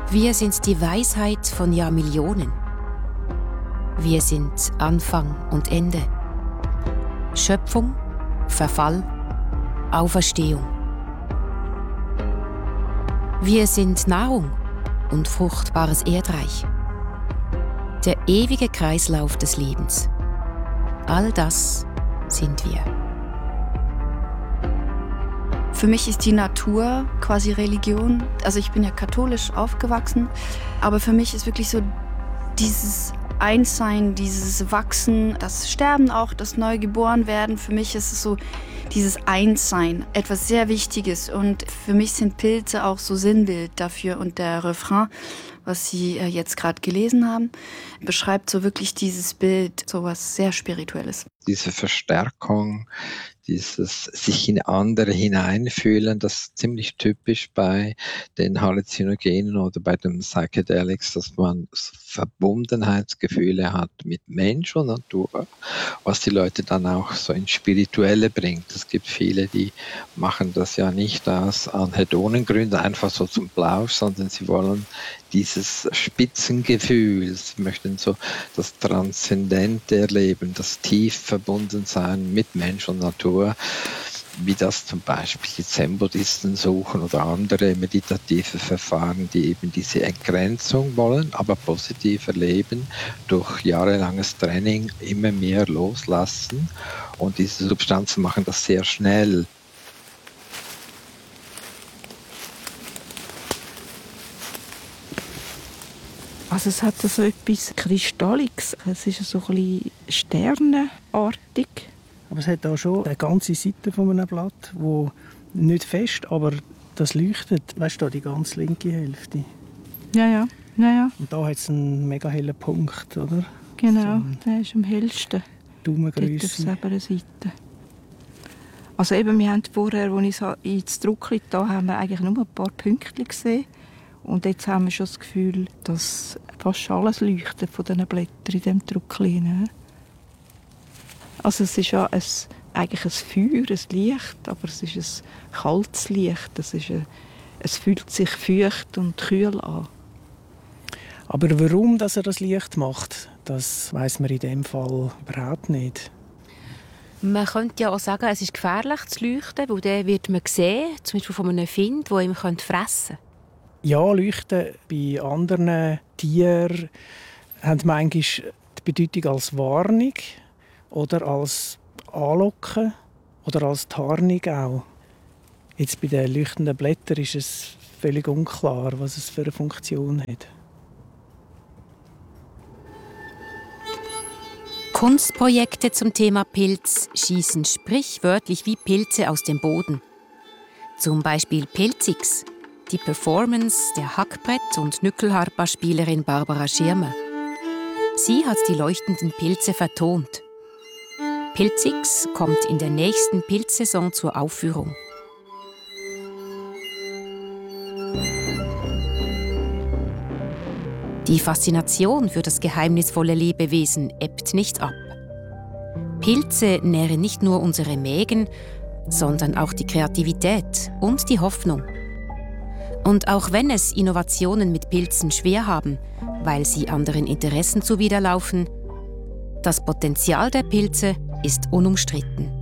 Wir sind die Weisheit von Jahrmillionen. Wir sind Anfang und Ende. Schöpfung, Verfall, Auferstehung. Wir sind Nahrung und fruchtbares Erdreich. Der ewige Kreislauf des Lebens. All das sind wir. Für mich ist die Natur quasi Religion. Also ich bin ja katholisch aufgewachsen, aber für mich ist wirklich so dieses Einssein, dieses Wachsen, das Sterben auch, das Neugeborenwerden. Für mich ist es so dieses Einssein, etwas sehr Wichtiges. Und für mich sind Pilze auch so Sinnbild dafür. Und der Refrain, was Sie jetzt gerade gelesen haben, beschreibt so wirklich dieses Bild, so was sehr Spirituelles. Diese Verstärkung, dieses sich in andere hineinfühlen, das ist ziemlich typisch bei den Halluzinogenen oder bei den Psychedelics, dass man Verbundenheitsgefühle hat mit Mensch und Natur, was die Leute dann auch so ins Spirituelle bringt. Es gibt viele, die machen das ja nicht aus Anhedonengründen, einfach so zum Plausch, sondern sie wollen dieses Spitzengefühl, sie möchten so das Transzendente erleben, das tief verbunden sein mit Mensch und Natur, wie das zum Beispiel die Zen-Buddhisten suchen oder andere meditative Verfahren, die eben diese Entgrenzung wollen, aber positiv erleben, durch jahrelanges Training immer mehr loslassen, und diese Substanzen machen das sehr schnell. Also es hat so etwas Kristalliges. Es ist so ein bisschen sternenartig. Aber es hat auch schon eine ganze Seite von einem Blatt, wo nicht fest, aber das leuchtet. Weißt du, die ganz linke Hälfte. Ja. Und da hat es einen mega hellen Punkt, oder? Genau, so der ist am hellsten. Daumengrösse. Dort auf der Seite. Also eben, wir haben vorher, als ich ins Druckli da haben wir eigentlich nur ein paar Pünktchen gesehen. Und jetzt haben wir schon das Gefühl, dass fast alles leuchtet von diesen Blättern in diesem Druckli. Also es ist ja eigentlich ein Feuer, ein Licht, aber es ist ein kaltes Licht. Es fühlt sich feucht und kühl an. Aber warum dass er das Licht macht, das weiss man in dem Fall überhaupt nicht. Man könnte ja auch sagen, es ist gefährlich zu leuchten, weil dann wird man sehen, zum Beispiel von einem Find, der ihm fressen könnte. Ja, Leuchten bei anderen Tieren haben manchmal die Bedeutung als Warnung oder als Anlocken oder als Tarnung auch. Jetzt bei den leuchtenden Blättern ist es völlig unklar, was es für eine Funktion hat. Kunstprojekte zum Thema Pilz schießen sprichwörtlich wie Pilze aus dem Boden. Zum Beispiel Pilzix, die Performance der Hackbrett- und Nückelharpa-Spielerin Barbara Schirmer. Sie hat die leuchtenden Pilze vertont. Pilzix kommt in der nächsten Pilzsaison zur Aufführung. Die Faszination für das geheimnisvolle Lebewesen ebbt nicht ab. Pilze nähren nicht nur unsere Mägen, sondern auch die Kreativität und die Hoffnung. Und auch wenn es Innovationen mit Pilzen schwer haben, weil sie anderen Interessen zuwiderlaufen, das Potenzial der Pilze ist unumstritten.